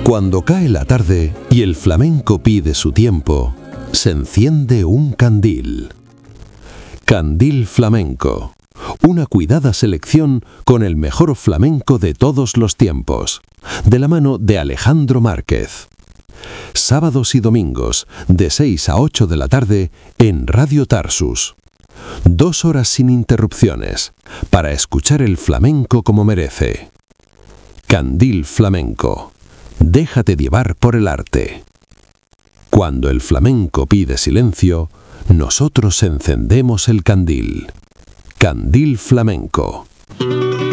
Cuando cae la tarde y el flamenco pide su tiempo, se enciende un candil. Candil Flamenco. Una cuidada selección con el mejor flamenco de todos los tiempos. De la mano de Alejandro Márquez. Sábados y domingos, de 6 a 8 de la tarde, en Radio Tarsus. 2 horas sin interrupciones, para escuchar el flamenco como merece. Candil Flamenco. Déjate llevar por el arte. Cuando el flamenco pide silencio, nosotros encendemos el candil. Candil Flamenco.